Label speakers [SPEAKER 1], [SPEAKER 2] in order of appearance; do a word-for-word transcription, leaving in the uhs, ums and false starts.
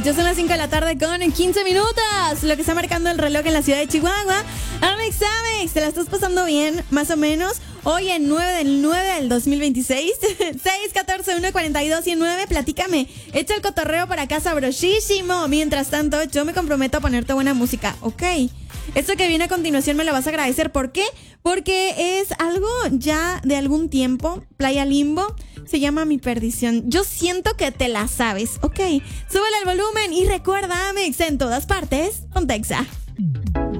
[SPEAKER 1] Ya son las cinco de la tarde con quince minutos. Lo que está marcando el reloj en la ciudad de Chihuahua. Amex, Amex, ¿te la estás pasando bien? Más o menos. Hoy en nueve del nueve del dos mil veintiséis. seis, catorce, uno, cuarenta y dos y nueve. Platícame. Echa el cotorreo para acá sabrosísimo. Mientras tanto, yo me comprometo a ponerte buena música. Ok. Esto que viene a continuación me lo vas a agradecer. ¿Por qué? Porque es algo ya de algún tiempo. Playa Limbo. Se llama Mi Perdición. Yo siento que te la sabes. Ok. Súbele el volumen y recuerda, Amex en todas partes. Con Texa.